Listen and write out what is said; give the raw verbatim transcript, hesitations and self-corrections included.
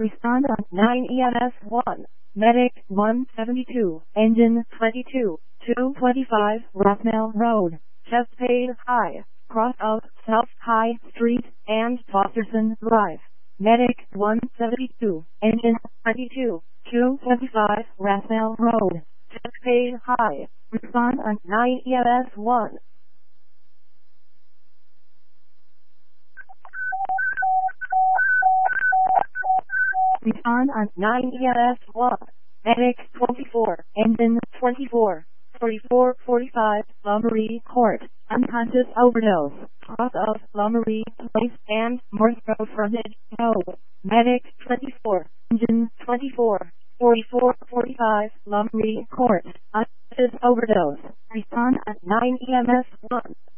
Respond on nine E M S one. Medic one seventy-two. Engine twenty-two. two twenty-five Rossmell Road. Chesapeake High. Cross of South High Street and Fosterson Drive. Medic one seventy-two. Engine twenty-two. two twenty-five Rossmell Road. Chesapeake High. Respond on nine E M S one. Respond on nine E M S one. Medic twenty-four. Engine twenty-four. forty-four forty-five Lomery Court. Unconscious overdose. Cross of Lomery Place and Morse Road frontage road. Medic twenty-four. Engine twenty-four. forty-four forty-five Lomery Court. Unconscious overdose. Respond at nine E M S one.